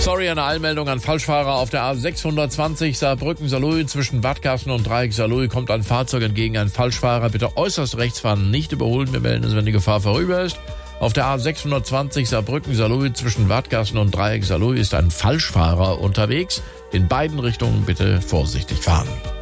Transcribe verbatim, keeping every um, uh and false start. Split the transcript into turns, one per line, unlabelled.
Sorry, eine Eilmeldung an Falschfahrer auf der A sechshundertzwanzig Saarbrücken-Saarlouis zwischen Wattgassen und Dreieck Saarlouis kommt ein Fahrzeug entgegen. Ein Falschfahrer, bitte äußerst rechts fahren, nicht überholen. Wir melden es, wenn die Gefahr vorüber ist. Auf der A sechshundertzwanzig Saarbrücken-Saarlouis zwischen Wattgassen und Dreieck Saarlouis ist ein Falschfahrer unterwegs. In beiden Richtungen bitte vorsichtig fahren.